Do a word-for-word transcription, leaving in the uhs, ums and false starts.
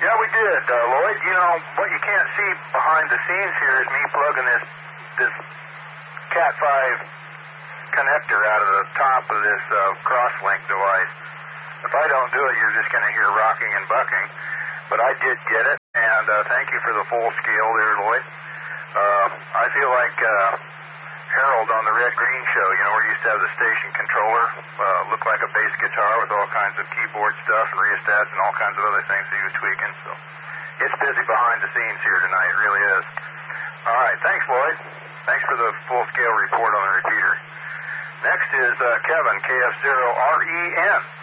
Yeah, we did, uh, Lloyd. You know, what you can't see behind the scenes here is me plugging this this Cat five connector out of the top of this uh, crosslink device. If I don't do it, you're just going to hear rocking and bucking. But I did get it, and uh, thank you for the full scale there, Lloyd. Uh, I feel like uh, Harold on the Red Green Show, you know, where you used to have the station controller, uh, look like a bass guitar with all kinds of keyboard stuff and rheostats and all kinds of other things that he was tweaking. So it's busy behind the scenes here tonight. It really is. All right. Thanks, Lloyd. Thanks for the full-scale report on the repeater. Next is uh, Kevin, K F zero R E N.